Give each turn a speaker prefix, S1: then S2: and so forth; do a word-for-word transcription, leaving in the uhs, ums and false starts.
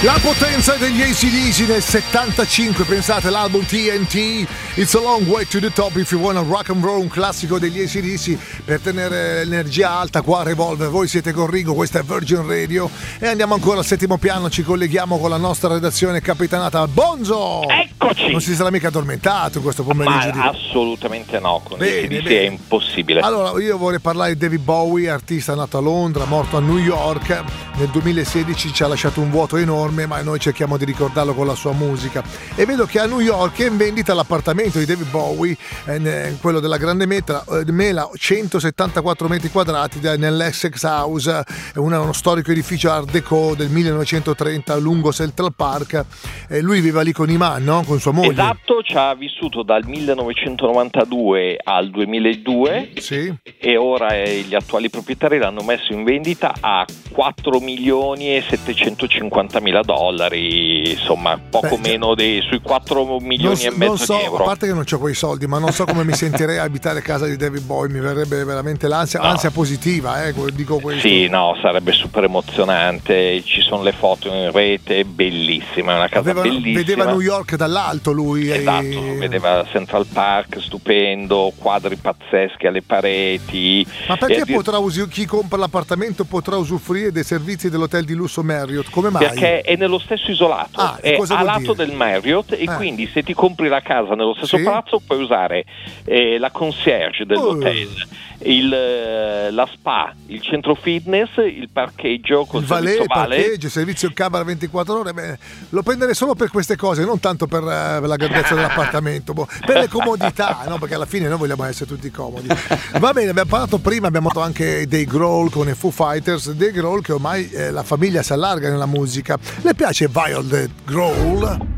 S1: La potenza degli A C D C nel settantacinque, pensate, l'album T N T, It's a Long Way to the Top If You Wanna Rock and Roll, un classico degli A C D C per tenere l'energia alta. Qua Revolver, voi siete con Ringo, questa è Virgin Radio e andiamo ancora al settimo piano, ci colleghiamo con la nostra redazione capitanata. Bonzo!
S2: Eccoci!
S1: Non si sarà mica addormentato questo pomeriggio?
S2: Ma
S1: di...
S2: assolutamente no, con
S1: bene,
S2: gli A C D C
S1: bene.
S2: è impossibile.
S1: Allora, io vorrei parlare di David Bowie, artista nato a Londra, morto a New York. Nel duemilasedici ci ha lasciato un vuoto enorme, ma noi cerchiamo di ricordarlo con la sua musica. E vedo che a New York è in vendita l'appartamento di David Bowie, eh, quello della Grande Meta, eh, Mela, centosettantaquattro metri quadrati nell'Essex House, uno, uno storico edificio Art Deco del millenovecentotrenta lungo Central Park. Eh, lui viveva lì con Iman, no? Con sua moglie.
S2: Esatto, ci ha vissuto dal millenovecentonovantadue al duemiladue,
S1: sì.
S2: E ora eh, gli attuali proprietari l'hanno messo in vendita a quattro milioni e settecentocinquantamila dollari, insomma poco
S1: Beh,
S2: meno dei sui quattro milioni
S1: non,
S2: e mezzo
S1: non so,
S2: di euro.
S1: A parte che non ho quei soldi, ma non so come mi sentirei a abitare a casa di David Bowie, mi verrebbe veramente l'ansia,
S2: No.
S1: ansia positiva, eh, dico questo.
S2: Sì, no, sarebbe super emozionante, ci sono le foto in rete, bellissima, è una casa
S1: Aveva,
S2: bellissima.
S1: vedeva New York dall'alto lui.
S2: Esatto,
S1: e...
S2: vedeva Central Park, stupendo, quadri pazzeschi alle pareti.
S1: Ma perché
S2: E addir-
S1: potrà usi- chi compra l'appartamento potrà usufruire dei servizi dell'hotel di lusso Marriott? Come mai?
S2: Perché è nello stesso isolato,
S1: Ah, e
S2: è
S1: cosa
S2: a
S1: vuol
S2: lato
S1: dire?
S2: del Marriott e
S1: Eh.
S2: quindi se ti compri la casa nello stesso
S1: Sì.
S2: palazzo puoi usare eh, la concierge dell'hotel,
S1: Oh.
S2: il, eh, la spa, il centro fitness, il parcheggio col
S1: Il valet,
S2: servizio
S1: il
S2: vale.
S1: parcheggio, il servizio in camera ventiquattro ore, beh, lo prenderei solo per queste cose, non tanto per, eh, per la grandezza dell'appartamento, boh, per le comodità, no? Perché alla fine noi vogliamo essere tutti comodi. Va bene, abbiamo parlato prima, abbiamo fatto anche dei Grohl con i Foo Fighters, dei Grohl che ormai eh, la famiglia si allarga nella musica. Le piace Violet Grohl?